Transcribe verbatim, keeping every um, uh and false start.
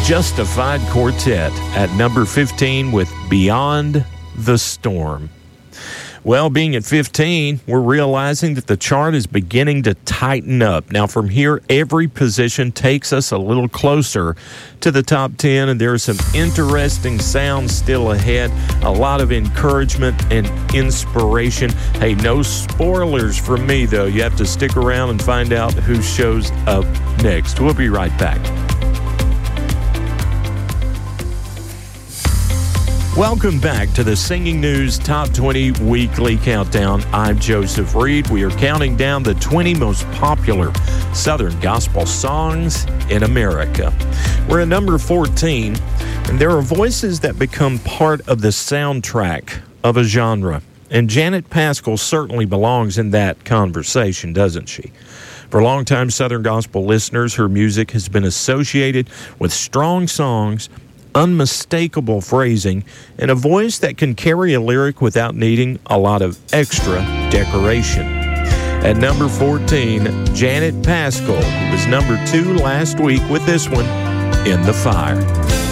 Justified Quartet at number fifteen with Beyond the Storm. Well, being at fifteen, we're realizing that the chart is beginning to tighten up. Now, from here, every position takes us a little closer to the top ten, and there are some interesting sounds still ahead. A lot of encouragement and inspiration. Hey, no spoilers from me, though. You have to stick around and find out who shows up next. We'll be right back. Welcome back to the Singing News Top twenty Weekly Countdown. I'm Joseph Reed. We are counting down the twenty most popular Southern gospel songs in America. We're at number fourteen, and there are voices that become part of the soundtrack of a genre. And Janet Paschal certainly belongs in that conversation, doesn't she? For longtime Southern gospel listeners, her music has been associated with strong songs, unmistakable phrasing, and a voice that can carry a lyric without needing a lot of extra decoration. At number fourteen, Janet Paschal, who was number two last week with this one, In the Fire.